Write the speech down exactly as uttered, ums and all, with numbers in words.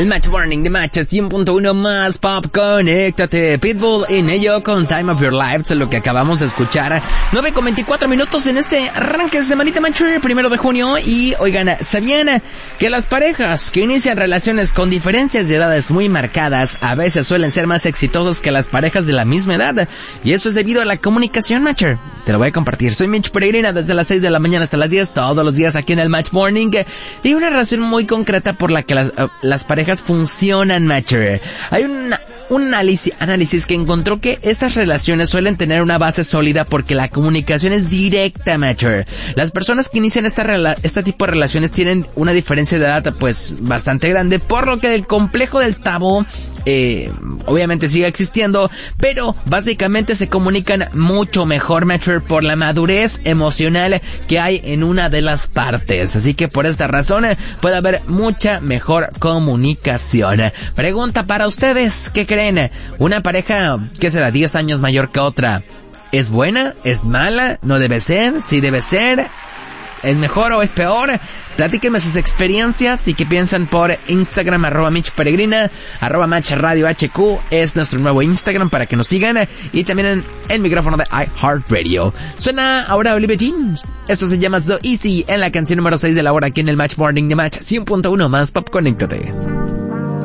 El Match Morning de Match cien punto uno más pop, conéctate. Pitbull en ello con Time of Your Life, es lo que acabamos de escuchar. nueve con veinticuatro minutos en este arranque de semanita Match, primero de junio. Y oigan, ¿sabían que las parejas que inician relaciones con diferencias de edades muy marcadas a veces suelen ser más exitosas que las parejas de la misma edad? Y esto es debido a la comunicación, Matcher. Te lo voy a compartir. Soy Mitch Peregrina desde las seis de la mañana hasta las diez, todos los días aquí en el Match Morning. Y una razón muy concreta por la que las, uh, las parejas funcionan, Matcher. Hay una, un análisis, análisis que encontró que estas relaciones suelen tener una base sólida porque la comunicación es directa, Matcher. Las personas que inician esta rela- este tipo de relaciones tienen una diferencia de edad pues bastante grande, por lo que el complejo del tabú Eh, obviamente sigue existiendo, pero básicamente se comunican mucho mejor, Matcher, por la madurez emocional que hay en una de las partes. Así que por esta razón puede haber mucha mejor comunicación. Pregunta para ustedes, ¿qué creen? ¿Una pareja que será diez años mayor que otra es buena? ¿Es mala? ¿No debe ser? ¿Sí debe ser? ¿Es mejor o es peor? Platíquenme sus experiencias y qué piensan por Instagram, arroba Mitch Peregrina, arroba Match Radio H Q, es nuestro nuevo Instagram para que nos sigan, y también en el micrófono de iHeartRadio. Suena ahora Olivia James. Esto se llama So Easy en la canción número seis de la hora aquí en el Match Morning de Match cien punto uno más pop, conéctate.